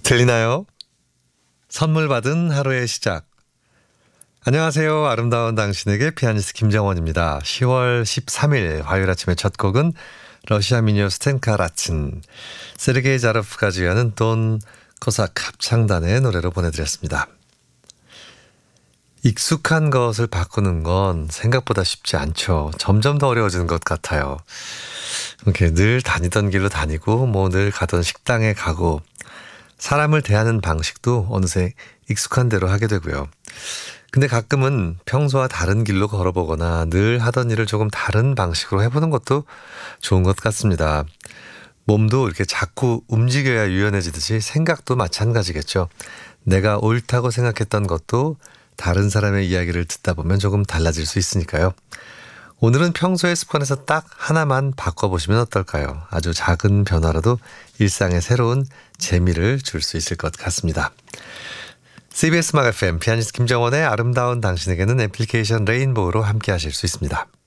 들리나요? 선물 받은 하루의 시작. 안녕하세요. 아름다운 당신에게 피아니스트 김정원입니다. 10월 13일 화요일 아침의 첫 곡은 러시아 민요 스텐카 라친, 세르게이 자르프가 지휘하는 돈 코삭 합창단의 노래로 보내드렸습니다. 익숙한 것을 바꾸는 건 생각보다 쉽지 않죠. 점점 더 어려워지는 것 같아요. 이렇게 늘 다니던 길로 다니고 늘 가던 식당에 가고 사람을 대하는 방식도 어느새 익숙한 대로 하게 되고요. 근데 가끔은 평소와 다른 길로 걸어보거나 늘 하던 일을 조금 다른 방식으로 해보는 것도 좋은 것 같습니다. 몸도 이렇게 자꾸 움직여야 유연해지듯이 생각도 마찬가지겠죠. 내가 옳다고 생각했던 것도 다른 사람의 이야기를 듣다 보면 조금 달라질 수 있으니까요. 오늘은 평소의 습관에서 딱 하나만 바꿔보시면 어떨까요? 아주 작은 변화라도 일상에 새로운 재미를 줄 수 있을 것 같습니다. CBS 음악 FM 피아니스트 김정원의 아름다운 당신에게는 애플리케이션 레인보우로 함께 하실 수 있습니다.